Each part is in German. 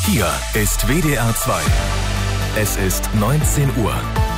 Hier ist WDR 2. Es ist 19 Uhr.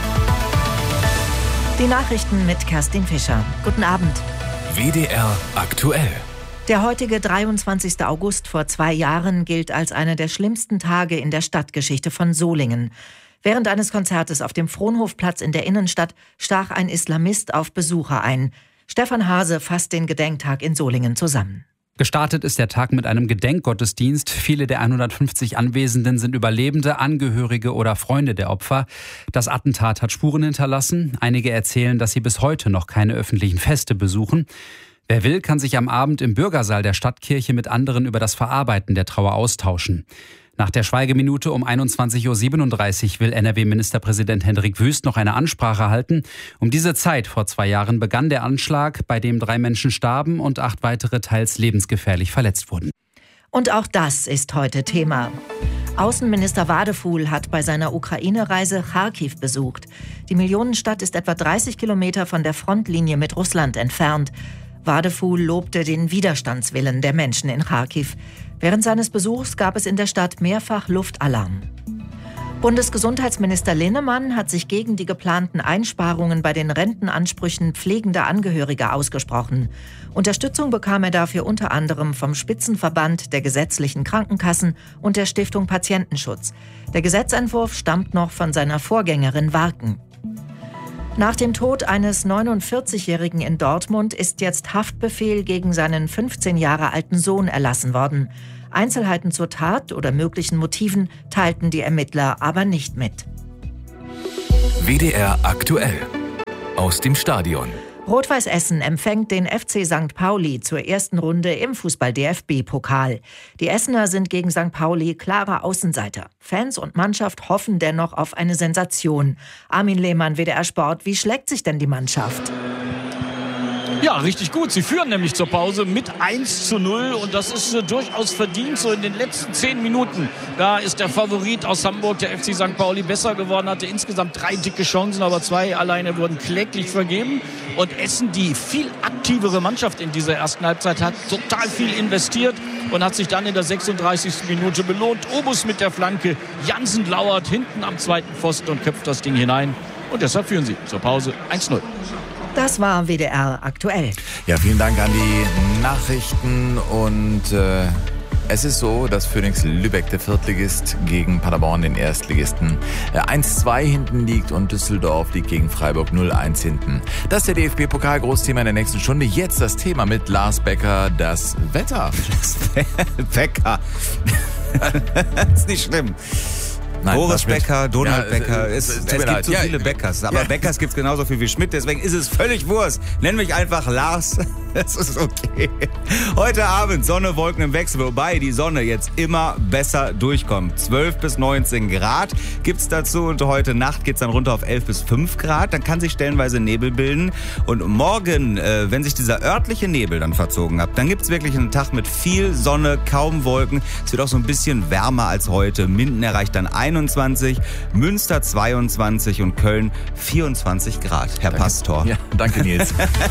Die Nachrichten mit Kerstin Fischer. Guten Abend. WDR aktuell. Der heutige 23. August vor 2 Jahren gilt als einer der schlimmsten Tage in der Stadtgeschichte von Solingen. Während eines Konzertes auf dem Fronhofplatz in der Innenstadt stach ein Islamist auf Besucher ein. Stefan Hase fasst den Gedenktag in Solingen zusammen. Gestartet ist der Tag mit einem Gedenkgottesdienst. Viele der 150 Anwesenden sind Überlebende, Angehörige oder Freunde der Opfer. Das Attentat hat Spuren hinterlassen. Einige erzählen, dass sie bis heute noch keine öffentlichen Feste besuchen. Wer will, kann sich am Abend im Bürgersaal der Stadtkirche mit anderen über das Verarbeiten der Trauer austauschen. Nach der Schweigeminute um 21.37 Uhr will NRW-Ministerpräsident Hendrik Wüst noch eine Ansprache halten. Um diese Zeit vor 2 Jahren begann der Anschlag, bei dem 3 Menschen starben und 8 weitere teils lebensgefährlich verletzt wurden. Und auch das ist heute Thema. Außenminister Wadefuhl hat bei seiner Ukraine-Reise Charkiw besucht. Die Millionenstadt ist etwa 30 Kilometer von der Frontlinie mit Russland entfernt. Wadefuhl lobte den Widerstandswillen der Menschen in Charkiw. Während seines Besuchs gab es in der Stadt mehrfach Luftalarm. Bundesgesundheitsminister Linnemann hat sich gegen die geplanten Einsparungen bei den Rentenansprüchen pflegender Angehöriger ausgesprochen. Unterstützung bekam er dafür unter anderem vom Spitzenverband der gesetzlichen Krankenkassen und der Stiftung Patientenschutz. Der Gesetzentwurf stammt noch von seiner Vorgängerin Warken. Nach dem Tod eines 49-Jährigen in Dortmund ist jetzt Haftbefehl gegen seinen 15 Jahre alten Sohn erlassen worden. Einzelheiten zur Tat oder möglichen Motiven teilten die Ermittler aber nicht mit. WDR aktuell. Aus dem Stadion. Rot-Weiß Essen empfängt den FC St. Pauli zur ersten Runde im Fußball-DFB-Pokal. Die Essener sind gegen St. Pauli klare Außenseiter. Fans und Mannschaft hoffen dennoch auf eine Sensation. Armin Lehmann, WDR Sport, wie schlägt sich denn die Mannschaft? Ja, richtig gut. Sie führen nämlich zur Pause mit 1:0 und das ist durchaus verdient. So in den letzten 10 Minuten, da ist der Favorit aus Hamburg, der FC St. Pauli, besser geworden, hatte insgesamt 3 dicke Chancen, aber 2 alleine wurden kläglich vergeben. Und Essen, die viel aktivere Mannschaft in dieser ersten Halbzeit, hat total viel investiert und hat sich dann in der 36. Minute belohnt. Obus mit der Flanke, Jansen lauert hinten am zweiten Pfosten und köpft das Ding hinein. Und deshalb führen sie zur Pause 1:0. Das war WDR aktuell. Ja, vielen Dank an die Nachrichten und es ist so, dass Phoenix Lübeck, der Viertligist, gegen Paderborn, den Erstligisten, 1:2 hinten liegt und Düsseldorf liegt gegen Freiburg 0:1 hinten. Das ist der DFB-Pokal-Großthema in der nächsten Stunde. Jetzt das Thema mit Lars Becker, das Wetter. Becker. Ist nicht schlimm. Nein, Boris Becker, Donald Becker. Es gibt leid. so viele Beckers. Aber Beckers gibt es genauso viel wie Schmidt. Deswegen ist es völlig Wurst. Nenn mich einfach Lars. Das ist okay. Heute Abend Sonne, Wolken im Wechsel. Wobei die Sonne jetzt immer besser durchkommt. 12 bis 19 Grad gibt es dazu. Und heute Nacht geht es dann runter auf 11 bis 5 Grad. Dann kann sich stellenweise Nebel bilden. Und morgen, wenn sich dieser örtliche Nebel dann verzogen hat, dann gibt es wirklich einen Tag mit viel Sonne, kaum Wolken. Es wird auch so ein bisschen wärmer als heute. Minden erreicht dann 21, Münster 22 und Köln 24 Grad. Herr Danke. Pastor. Ja, danke Nils.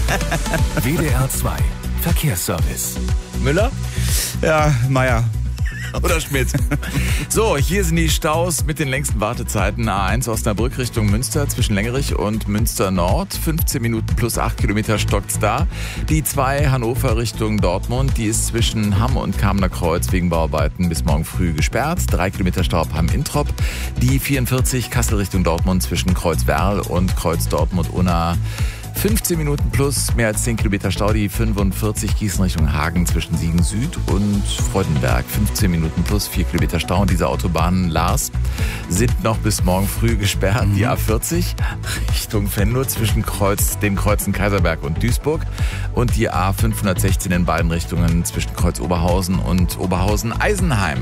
WDR 2. Verkehrsservice. Müller? Ja, Meier. Oder Schmidt. So, hier sind die Staus mit den längsten Wartezeiten. A1 Osnabrück Richtung Münster zwischen Längerich und Münster Nord. 15 Minuten plus 8 Kilometer stockt's da. Die 2 Hannover Richtung Dortmund, die ist zwischen Hamm und Kamener Kreuz wegen Bauarbeiten bis morgen früh gesperrt. 3 Kilometer Stau ab Hamm-Introp. Die 44 Kassel Richtung Dortmund zwischen Kreuz Werl und Kreuz Dortmund-Unna. 15 Minuten plus, mehr als 10 Kilometer Stau, die 45 Gießen Richtung Hagen zwischen Siegen Süd und Freudenberg. 15 Minuten plus 4 Kilometer Stau. Und diese Autobahnen, Lars, sind noch bis morgen früh gesperrt. Die A40 Richtung Venlo zwischen den Kreuzen Kaiserberg und Duisburg. Und die A516 in beiden Richtungen zwischen Kreuz Oberhausen und Oberhausen-Eisenheim.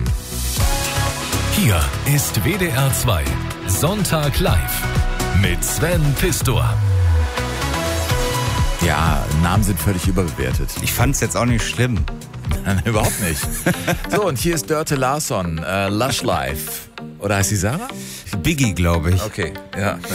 Hier ist WDR 2. Sonntag live. Mit Sven Pistor. Ja, Namen sind völlig überbewertet. Ich fand's jetzt auch nicht schlimm. Nein, überhaupt nicht. So, und hier ist Dörte Larsson, Lush Life. Oder heißt sie Sarah? Biggie, glaube ich. Okay, ja.